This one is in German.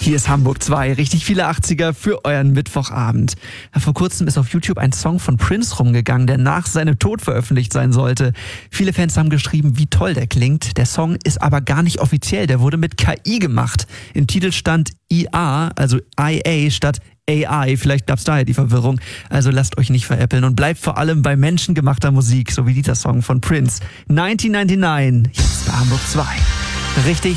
Hier ist Hamburg 2, richtig viele 80er für euren Mittwochabend. Ja, vor kurzem ist auf YouTube ein Song von Prince rumgegangen, der nach seinem Tod veröffentlicht sein sollte. Viele Fans haben geschrieben, wie toll der klingt. Der Song ist aber gar nicht offiziell, der wurde mit KI gemacht. Im Titel stand IA, also IA statt AI, vielleicht gab's daher die Verwirrung. Also lasst euch nicht veräppeln und bleibt vor allem bei menschengemachter Musik, so wie dieser Song von Prince. 1999, jetzt bei Hamburg 2. Richtig